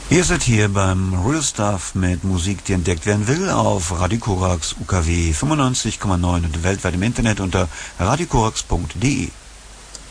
Ihr seid hier beim Real Stuff mit Musik, die entdeckt werden will, auf Radio Korax UKW 95,9 und weltweit im Internet unter radiokorax.de.